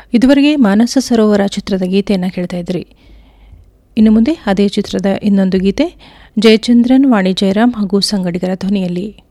ಇದುವರೆಗೆ ಮಾನಸ ಸರೋವರ ಚಿತ್ರದ ಗೀತೆಯನ್ನು ಕೇಳ್ತಾ ಇದ್ರಿ. ಇನ್ನು ಮುಂದೆ ಅದೇ ಚಿತ್ರದ ಇನ್ನೊಂದು ಗೀತೆ ಜಯಚಂದ್ರನ್, ವಾಣಿ ಜಯರಾಮ್ ಹಾಗೂ ಸಂಗಡಿಗರ ಧ್ವನಿಯಲ್ಲಿ.